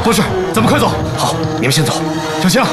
多事，咱们快走。 好，你们先走。 小青，